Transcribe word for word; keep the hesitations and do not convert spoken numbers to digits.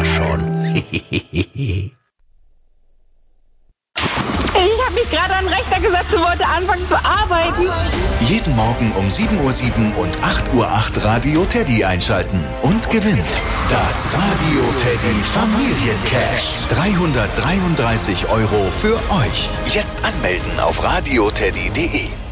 schon. Ich habe mich gerade an den Rechner gesetzt und wollte anfangen zu arbeiten. Jeden Morgen um sieben Uhr sieben und acht Uhr acht Radio Teddy einschalten und gewinnt das Radio Teddy Familiencash. dreihundertdreiunddreißig Euro für euch. Jetzt anmelden auf radioteddy punkt de.